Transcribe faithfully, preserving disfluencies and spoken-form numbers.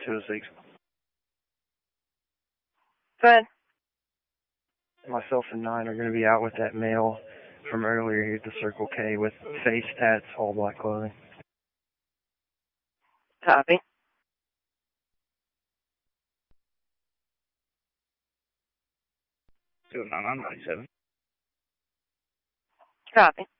two oh six. Go ahead. Myself and Nine are going to be out with that male from earlier here at the Circle K with face tats, all black clothing. Copy. two nine nine ninety-seven. Copy.